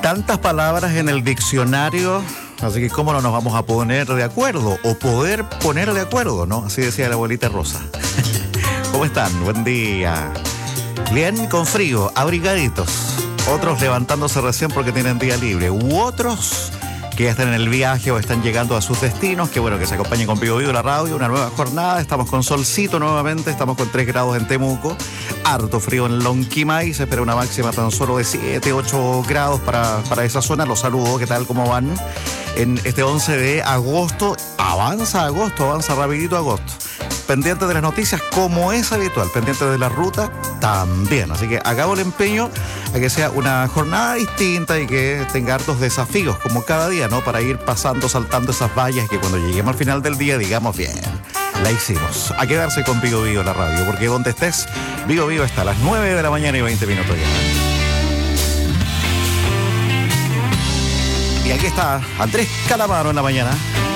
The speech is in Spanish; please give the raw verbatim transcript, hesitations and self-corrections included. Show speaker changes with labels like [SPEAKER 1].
[SPEAKER 1] Tantas palabras en el diccionario, así que cómo no nos vamos a poner de acuerdo o poder poner de acuerdo, ¿no? Así decía la abuelita Rosa. ¿Cómo están? Buen día. Bien, con frío, abrigaditos. Otros levantándose recién porque tienen día libre. U otros que ya están en el viaje o están llegando a sus destinos. Que bueno, que se acompañen con Vivo Vivo la radio. Una nueva jornada. Estamos con solcito nuevamente. Estamos con tres grados en Temuco. Harto frío en Lonquimay. Se espera una máxima tan solo de siete, ocho grados para, para esa zona. Los saludo. ¿Qué tal? ¿Cómo van? En este once de agosto. Avanza agosto. Avanza rapidito agosto. Pendiente de las noticias como es habitual, pendiente de la ruta también. Así que hagamos el empeño a que sea una jornada distinta y que tenga hartos desafíos como cada día, ¿no? Para ir pasando, saltando esas vallas y que cuando lleguemos al final del día digamos bien, la hicimos. A quedarse con Vivo Vivo la radio, porque donde estés, Vivo Vivo está a las nueve de la mañana y veinte minutos ya. Y aquí está Andrés Calamaro en la mañana.